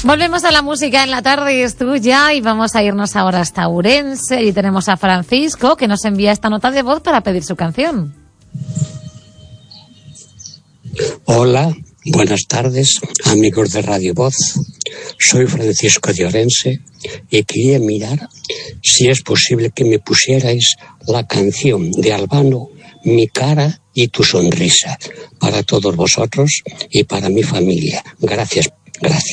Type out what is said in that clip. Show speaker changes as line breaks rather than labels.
Volvemos a la música en la tarde, es tuya, y vamos a irnos ahora hasta Ourense. Y tenemos a Francisco, que nos envía esta nota de voz para pedir su canción.
Hola, buenas tardes, amigos de Radio Voz. Soy Francisco de Ourense y quería mirar si es posible que me pusierais la canción de Albano, Mi cara y tu sonrisa, para todos vosotros y para mi familia. Gracias.